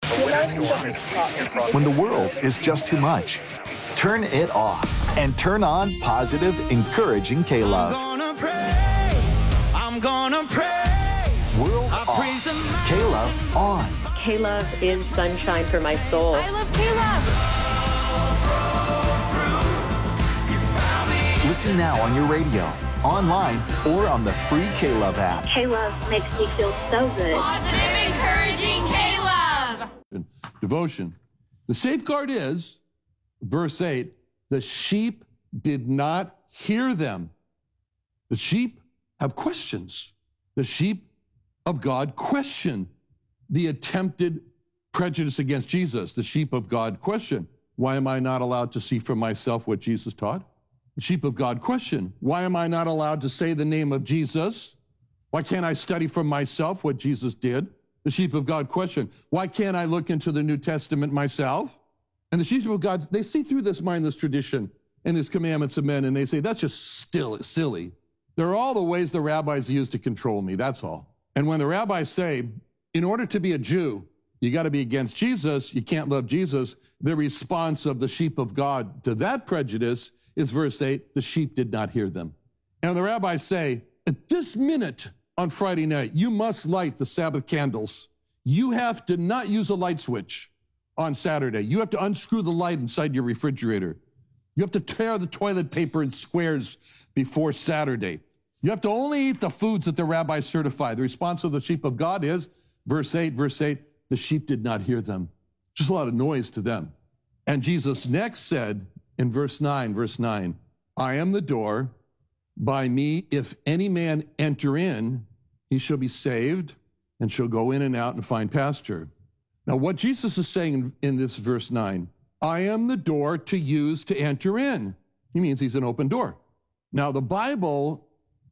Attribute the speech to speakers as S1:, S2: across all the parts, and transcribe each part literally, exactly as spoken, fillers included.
S1: When the world is just too much, turn it off and turn on positive, encouraging K-Love.
S2: I'm gonna praise, I'm gonna praise.
S1: World off, K-Love on.
S3: K-Love is sunshine for my soul.
S4: I love K-Love.
S1: Listen now on your radio, online, or on the free K-Love app.
S3: K-Love makes me feel so good.
S4: Positive, encouraging K-Love.
S5: Devotion. The safeguard is, verse eight, the sheep did not hear them. The sheep have questions. The sheep of God question the attempted prejudice against Jesus. The sheep of God question, why am I not allowed to see for myself what Jesus taught? The sheep of God question, why am I not allowed to say the name of Jesus? Why can't I study for myself what Jesus did? The sheep of God question, why can't I look into the New Testament myself? And the sheep of God, they see through this mindless tradition and these commandments of men, and they say, that's just still silly. There are all the ways the rabbis use to control me, that's all. And when the rabbis say, in order to be a Jew, you got to be against Jesus, you can't love Jesus, the response of the sheep of God to that prejudice is verse eight, the sheep did not hear them. And the rabbis say, at this minute on Friday night, you must light the Sabbath candles. You have to not use a light switch on Saturday. You have to unscrew the light inside your refrigerator. You have to tear the toilet paper in squares before Saturday. You have to only eat the foods that the rabbis certify. The response of the sheep of God is, verse eight, verse eight, the sheep did not hear them. Just a lot of noise to them. And Jesus next said in verse nine, verse nine, I am the door. By me, if any man enter in, he shall be saved and shall go in and out and find pasture. Now, what Jesus is saying in, in this verse nine, I am the door to use to enter in. He means he's an open door. Now, the Bible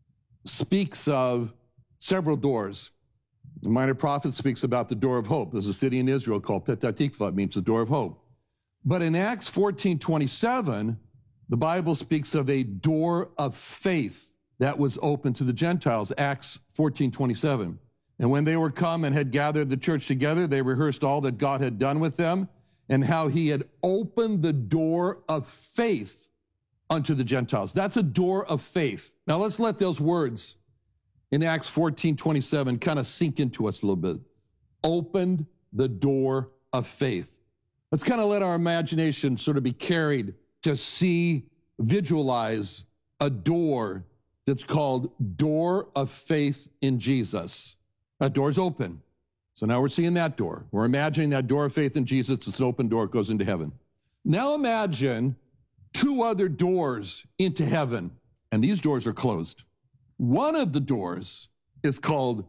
S5: speaks of several doors. The Minor Prophet speaks about the door of hope. There's a city in Israel called Petah Tikva. It means the door of hope. But in Acts fourteen twenty-seven, the Bible speaks of a door of faith that was open to the Gentiles, Acts fourteen twenty-seven. And when they were come and had gathered the church together, they rehearsed all that God had done with them and how he had opened the door of faith unto the Gentiles. That's a door of faith. Now let's let those words in Acts fourteen twenty-seven kind of sink into us a little bit. Opened the door of faith. Let's kind of let our imagination sort of be carried to see, visualize a door that's called door of faith in Jesus. That door's open. So now we're seeing that door. We're imagining that door of faith in Jesus. It's an open door. It goes into heaven. Now imagine two other doors into heaven, and these doors are closed. One of the doors is called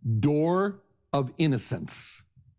S5: door of innocence.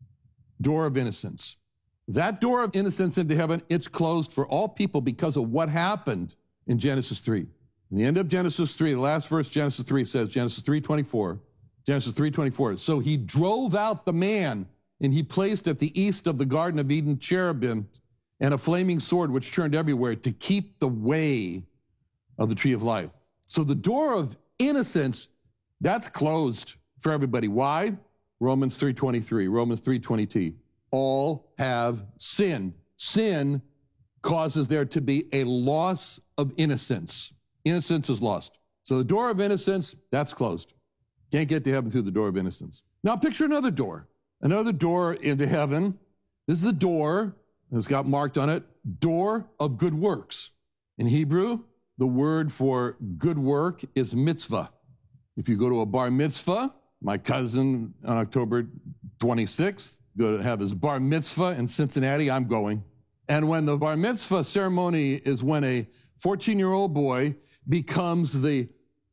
S5: Door of innocence. That door of innocence into heaven, it's closed for all people because of what happened in Genesis three. In the end of Genesis three, the last verse, Genesis three says, Genesis three twenty-four, Genesis three twenty-four, so he drove out the man, and he placed at the east of the Garden of Eden cherubim and a flaming sword which turned everywhere to keep the way of the tree of life. So the door of innocence, that's closed for everybody. Why? Romans three twenty-three, Romans three twenty-two. All have sinned. Sin causes there to be a loss of innocence. Innocence is lost. So the door of innocence, that's closed. Can't get to heaven through the door of innocence. Now picture another door. Another door into heaven. This is the door, it's got marked on it, door of good works. In Hebrew, the word for good work is mitzvah. If you go to a bar mitzvah, my cousin on October twenty-sixth, going to have his bar mitzvah in Cincinnati, I'm going. And when the bar mitzvah ceremony is when a fourteen-year-old boy becomes the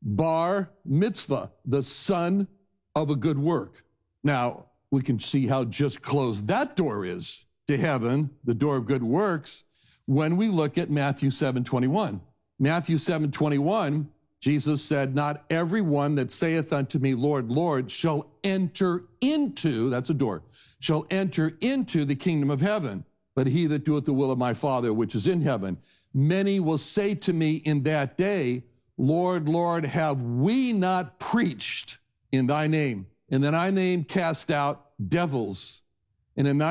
S5: bar mitzvah, the son of a good work. Now, we can see how just closed that door is to heaven, the door of good works, when we look at Matthew seven twenty-one. Matthew seven twenty-one, Jesus said, not everyone that saith unto me, Lord, Lord, shall enter into, that's a door, shall enter into the kingdom of heaven, but he that doeth the will of my Father which is in heaven. Many will say to me in that day, Lord, Lord, have we not preached in thy name? And in thy name cast out devils, and in thy